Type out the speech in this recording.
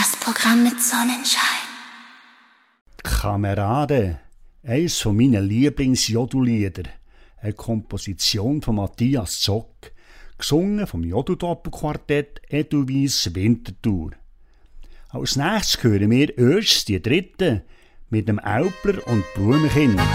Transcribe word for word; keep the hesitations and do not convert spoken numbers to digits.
Das Programm mit Sonnenschein. Kameraden, eines von meinen Lieblingsjodellieder. Eine Komposition von Matthias Zock, gesungen vom Jodeldoppelquartett Edelweiss Winterthur. Als nächstes hören wir erst die dritte mit dem Aupler und Blumenkind.